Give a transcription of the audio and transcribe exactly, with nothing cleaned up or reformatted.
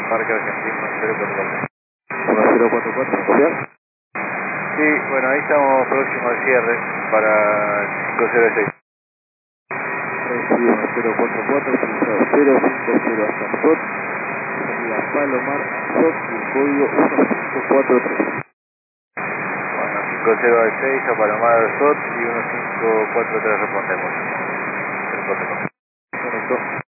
Parque Argentino cero cuatro cuatro. uno cero cuatro cuatro, ¿me copias? Sí, bueno, ahí estamos próximo al cierre para el cinco cero seis. Recibe uno cero cuatro cuatro, utilizado cero cinco cero hasta S O T, salida Palomar a S O T y el código uno cinco cuatro tres. Bueno, cinco cero seis a Palomar del S O T y uno cinco cuatro tres respondemos. Correcto.